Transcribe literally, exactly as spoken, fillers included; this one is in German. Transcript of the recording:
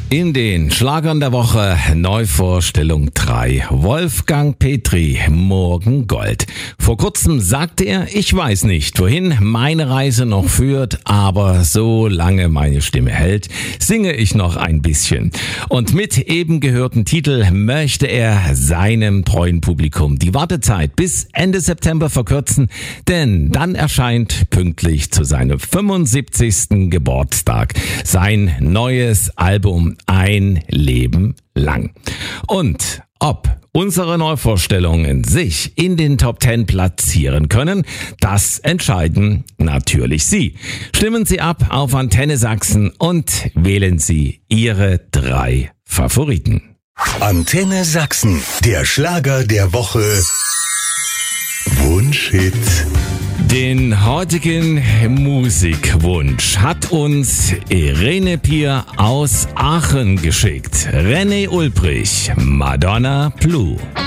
In den Schlagern der Woche Neuvorstellung drei. Wolfgang Petri, Morgen Gold. Vor kurzem sagte er, ich weiß nicht, wohin meine Reise noch führt, aber solange meine Stimme hält, singe ich noch ein bisschen. Und mit eben gehörten Titel möchte er seinem treuen Publikum die Wartezeit bis Ende September verkürzen, denn dann erscheint pünktlich zu seinem fünfundsiebzigsten Geburtstag sein neues Album Ein Leben lang. Und ob unsere Neuvorstellungen sich in den Top Ten platzieren können, das entscheiden natürlich Sie. Stimmen Sie ab auf Antenne Sachsen und wählen Sie Ihre drei Favoriten. Antenne Sachsen, der Schlager der Woche. Wunschhit. Den heutigen Musikwunsch hat uns Irene Pier aus Aachen geschickt. René Ulbrich, Madonna Blue.